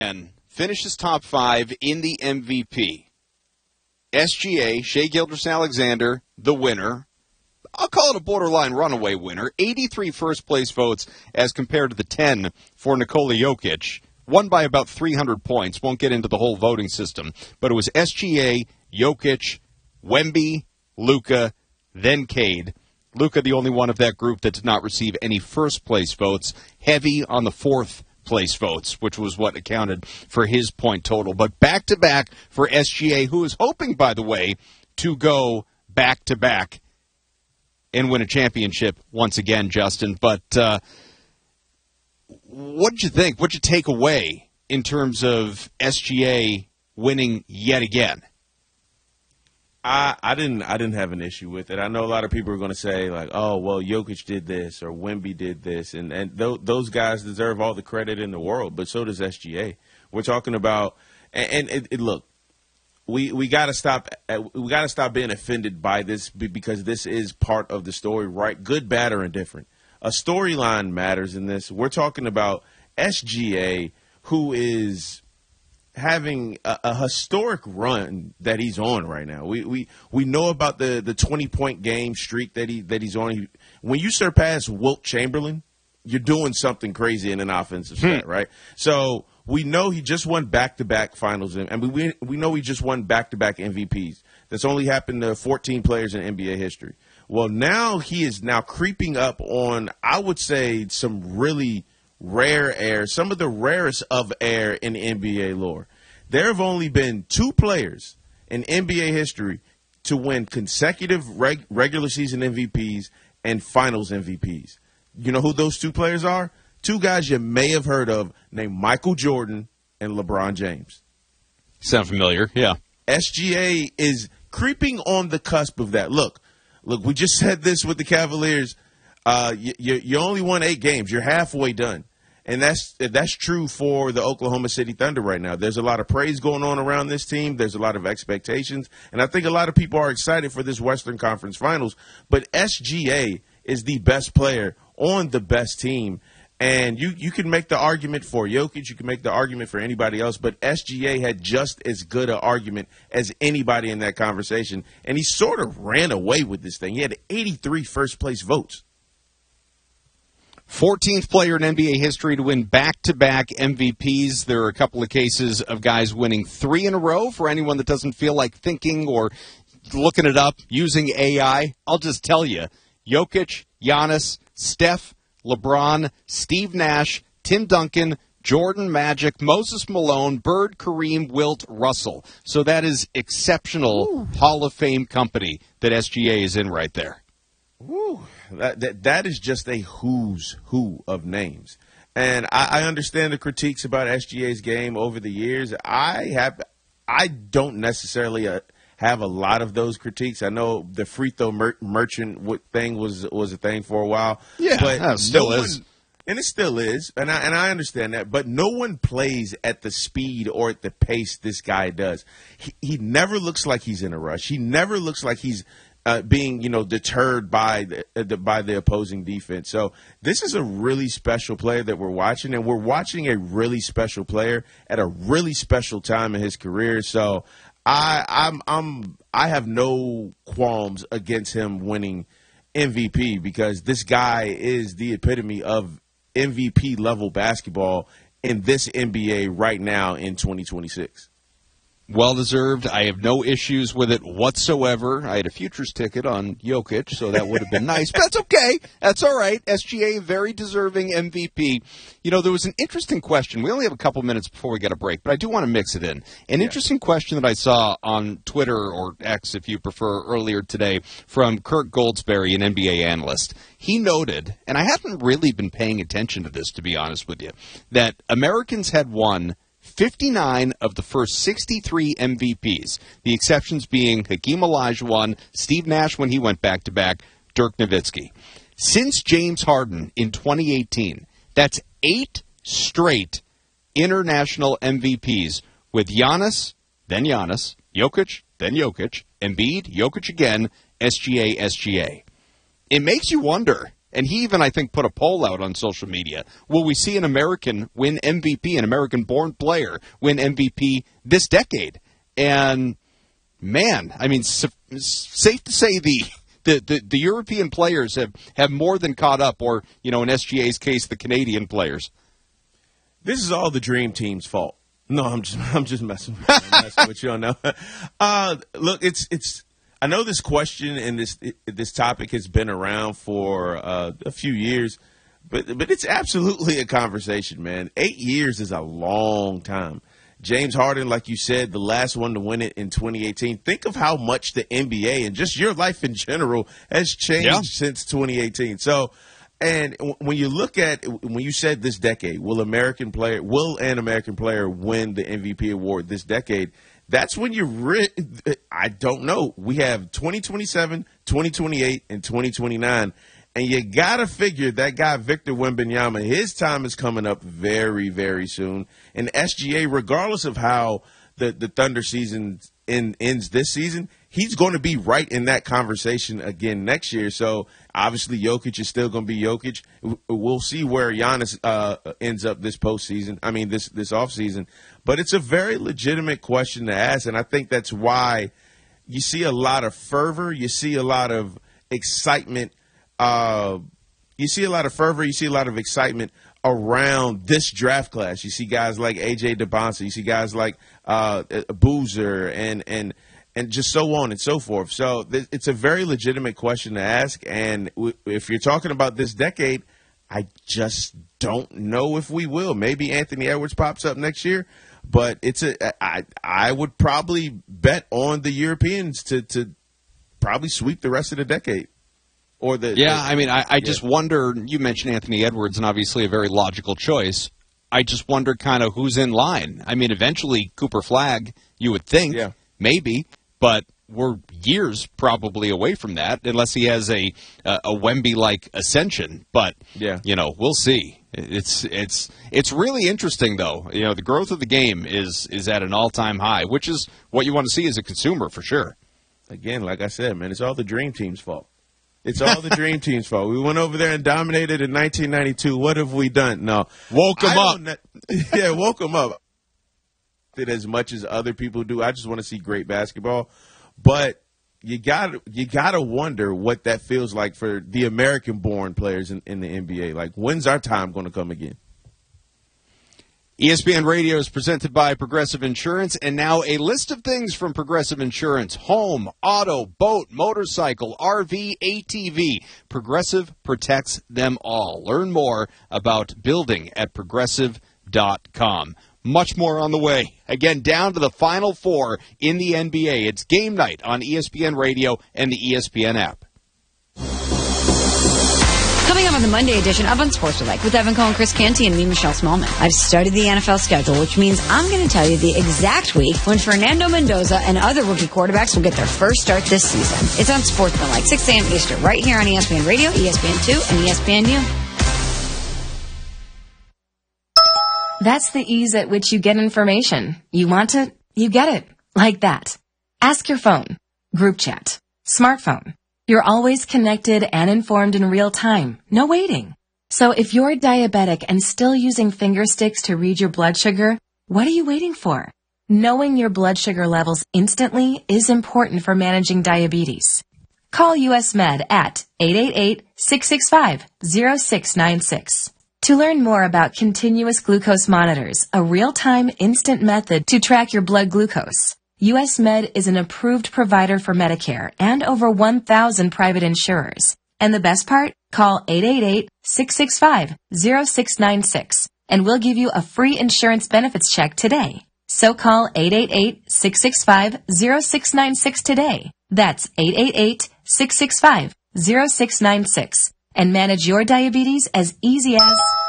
And finishes top 5 in the MVP. SGA, Shai Gilgeous-Alexander, the winner. I'll call it a borderline runaway winner. 83 first-place votes as compared to the 10 for Nikola Jokic. Won by about 300 points. Won't get into the whole voting system. But it was SGA, Jokic, Wemby, Luka, then Cade. Luka, the only one of that group that did not receive any first-place votes. Heavy on the fourth-place votes, which was what accounted for his point total. But back-to-back for SGA, who is hoping, by the way, to go back-to-back and win a championship once again, Justin. But what did you think? What did you take away in terms of SGA winning yet again? I didn't have an issue with it. I know a lot of people are going to say, like, oh, well, Jokic did this or Wemby did this, and those guys deserve all the credit in the world, but so does SGA. We're talking about, look, we got to stop being offended by this because this is part of the story, right? Good, bad, or indifferent. A storyline matters in this. We're talking about SGA, who is having a historic run that he's on right now. We know about the 20-point game streak that he's on. When you surpass Wilt Chamberlain, you're doing something crazy in an offensive set, right? So we know he just won back-to-back finals, and we know he just won back-to-back MVPs. That's only happened to 14 players in NBA history. Well, now he is now creeping up on, I would say, some really rare air, some of the rarest of air in NBA lore. There have only been 2 players in NBA history to win consecutive regular season MVPs and finals MVPs. You know who those 2 players are? 2 guys you may have heard of named Michael Jordan and LeBron James. Sound familiar, yeah. SGA is creeping on the cusp of that. Look, we just said this with the Cavaliers. You only won 8 games. You're halfway done. And that's true for the Oklahoma City Thunder right now. There's a lot of praise going on around this team. There's a lot of expectations. And I think a lot of people are excited for this Western Conference Finals. But SGA is the best player on the best team. And you can make the argument for Jokic. You can make the argument for anybody else. But SGA had just as good an argument as anybody in that conversation. And he sort of ran away with this thing. He had 83 first-place votes. 14th player in NBA history to win back-to-back MVPs. There are a couple of cases of guys winning 3 in a row. For anyone that doesn't feel like thinking or looking it up using AI, I'll just tell you, Jokic, Giannis, Steph, LeBron, Steve Nash, Tim Duncan, Jordan, Magic, Moses Malone, Bird, Kareem, Wilt, Russell. So that is exceptional Hall of Fame company that SGA is in right there. Woo. That is just a who's who of names. And I understand the critiques about SGA's game over the years. I don't necessarily have a lot of those critiques. I know the free throw merchant thing was a thing for a while. Yeah, but it still is. And it still is, and I understand that. But no one plays at the speed or at the pace this guy does. He never looks like he's in a rush. He never looks like he's being, deterred by the opposing defense. So this is a really special player that we're watching, and we're watching a really special player at a really special time in his career. So I have no qualms against him winning MVP because this guy is the epitome of MVP level basketball in this NBA right now in 2026. Well-deserved. I have no issues with it whatsoever. I had a futures ticket on Jokic, so that would have been nice. But that's okay. That's all right. SGA, very deserving MVP. There was an interesting question. We only have a couple minutes before we get a break, but I do want to mix it in. Interesting question that I saw on Twitter, or X if you prefer, earlier today from Kirk Goldsberry, an NBA analyst. He noted, and I haven't really been paying attention to this, to be honest with you, that Americans had won 59 of the first 63 MVPs, the exceptions being Hakeem Olajuwon, Steve Nash when he went back-to-back, Dirk Nowitzki. Since James Harden in 2018, that's 8 straight international MVPs with Giannis, then Giannis, Jokic, then Jokic, Embiid, Jokic again, SGA. It makes you wonder, And he even, I think, put a poll out on social media. Will we see an American win MVP, an American-born player win MVP this decade? And, man, I mean, safe to say the European players have more than caught up, or, in SGA's case, the Canadian players. This is all the Dream Team's fault. No, I'm just messing with you on that. Look, it's. I know this question and this topic has been around for a few years, but it's absolutely a conversation, man. 8 years is a long time. James Harden, like you said, the last one to win it in 2018. Think of how much the NBA and just your life in general has changed since 2018. So. And when you look at, when you said this decade, will an American player win the MVP award this decade? That's when I don't know. We have 2027, 2028, and 2029. And you got to figure that guy, Victor Wembanyama, his time is coming up very, very soon. And SGA, regardless of how the Thunder season ends this season, he's going to be right in that conversation again next year. So obviously Jokic is still going to be Jokic. We'll see where Giannis ends up this postseason. I mean, this offseason. But it's a very legitimate question to ask, and I think that's why you see a lot of fervor. You see a lot of excitement. You see a lot of fervor. You see a lot of excitement around this draft class. You see guys like A.J. DeBonsa. You see guys like Boozer and just so on and so forth. So it's a very legitimate question to ask. And if you're talking about this decade, I just don't know if we will. Maybe Anthony Edwards pops up next year, but I would probably bet on the Europeans to probably sweep the rest of the decade. I just wonder, you mentioned Anthony Edwards, and obviously a very logical choice. I just wonder kind of who's in line. I mean, eventually Cooper Flagg, you would think, maybe, but we're years probably away from that, unless he has a Wemby-like ascension. But, we'll see. It's really interesting, though. The growth of the game is at an all-time high, which is what you want to see as a consumer, for sure. Again, like I said, man, it's all the Dream Team's fault. It's all the Dream Team's fault. We went over there and dominated in 1992. What have we done? No. Woke them up. Woke them up. As much as other people do. I just want to see great basketball. But you gotta wonder what that feels like for the American-born players in the NBA. Like, when's our time going to come again? ESPN Radio is presented by Progressive Insurance, and now a list of things from Progressive Insurance: home, auto, boat, motorcycle, RV, ATV. Progressive protects them all. Learn more about building at Progressive.com. Much more on the way. Again, down to the Final Four in the NBA. It's game night on ESPN Radio and the ESPN app. Coming up on the Monday edition of Unsportsmanlike with Evan Cohen, Chris Canty, and me, Michelle Smallman. I've studied the NFL schedule, which means I'm going to tell you the exact week when Fernando Mendoza and other rookie quarterbacks will get their first start this season. It's Unsportsmanlike, 6 a.m. Eastern, right here on ESPN Radio, ESPN2, and ESPNU. That's the ease at which you get information. You want it, you get it. Like that. Ask your phone. Group chat. Smartphone. You're always connected and informed in real time. No waiting. So if you're diabetic and still using finger sticks to read your blood sugar, what are you waiting for? Knowing your blood sugar levels instantly is important for managing diabetes. Call US Med at 888-665-0696. To learn more about continuous glucose monitors, a real-time instant method to track your blood glucose, US Med is an approved provider for Medicare and over 1,000 private insurers. And the best part? Call 888-665-0696 and we'll give you a free insurance benefits check today. So call 888-665-0696 today. That's 888-665-0696. And manage your diabetes as easy as